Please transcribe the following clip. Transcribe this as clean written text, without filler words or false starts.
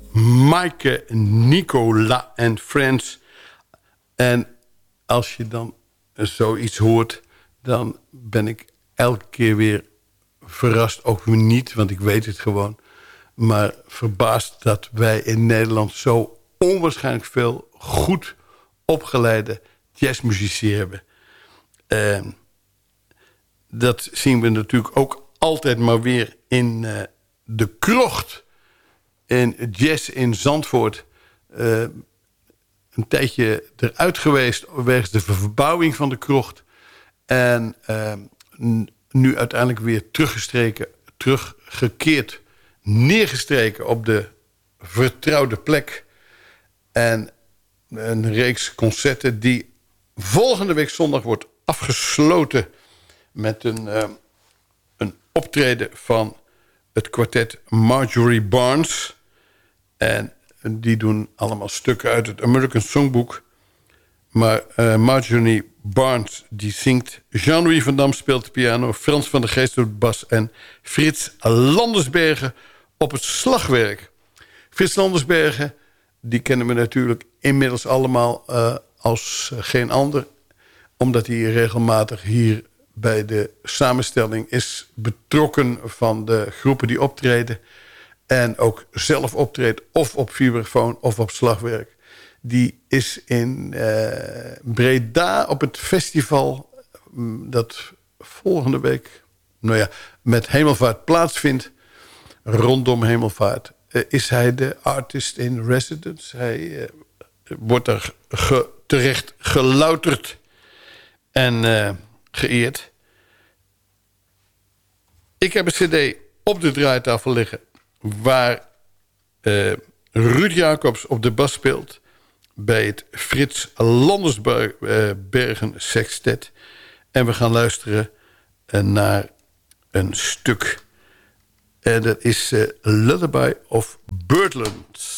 Maaike, Nicola en Friends. En als je dan zoiets hoort, dan ben ik elke keer weer verrast. Ook niet, want ik weet het gewoon. Maar verbaasd dat wij in Nederland zo onwaarschijnlijk veel goed opgeleide jazzmuzici hebben. Dat zien we natuurlijk ook altijd maar weer in de krocht. In jazz in Zandvoort. Een tijdje eruit geweest wegens de verbouwing van de krocht. En nu uiteindelijk weer teruggekeerd, neergestreken op de vertrouwde plek. En een reeks concerten die volgende week zondag wordt afgesloten met een optreden van het kwartet Marjorie Barnes. En die doen allemaal stukken uit het American Songbook. Maar Marjorie Barnes die zingt. Jean-Louis van Dam speelt de piano. Frans van der Geest op de bas. En Frits Landersbergen op het slagwerk. Frits Landersbergen, die kennen we natuurlijk inmiddels allemaal als geen ander. Omdat hij regelmatig hier bij de samenstelling is betrokken van de groepen die optreden. En ook zelf optreedt of op vibrafoon of op slagwerk. Die is in Breda op het festival dat volgende week met Hemelvaart plaatsvindt. Rondom Hemelvaart is hij de artist in residence. Hij wordt er terecht gelouterd en geëerd. Ik heb een cd op de draaitafel liggen waar Ruud Jacobs op de bas speelt bij het Frits Landersbergen Sextet. En we gaan luisteren naar een stuk. En dat is Lullaby of Birdlands.